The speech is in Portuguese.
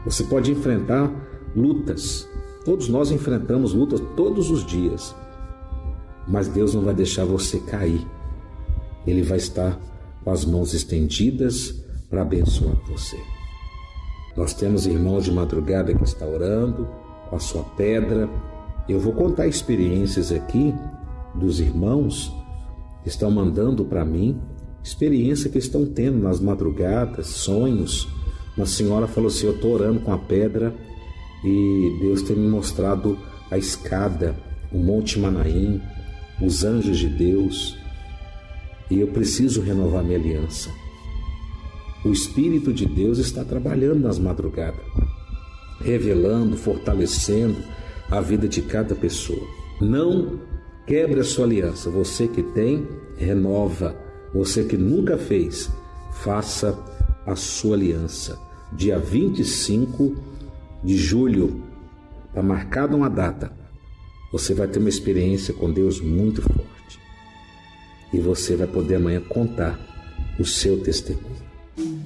Você pode enfrentar lutas. Todos nós enfrentamos lutas todos os dias. Mas Deus não vai deixar você cair. Ele vai estar com as mãos estendidas para abençoar você. Nós temos irmãos de madrugada que estão orando com a sua pedra. Eu vou contar experiências aqui dos irmãos que estão mandando para mim, experiência que estão tendo nas madrugadas, sonhos. Uma senhora falou assim: eu estou orando com a pedra e Deus tem me mostrado a escada, o Monte Manaim, os anjos de Deus, e eu preciso renovar minha aliança. O Espírito de Deus está trabalhando nas madrugadas, revelando, fortalecendo a vida de cada pessoa. Não quebre a sua aliança. Você que tem, renova. Você que nunca fez, faça a sua aliança. Dia 25 de julho, está marcada uma data. Você vai ter uma experiência com Deus muito forte. E você vai poder amanhã contar o seu testemunho.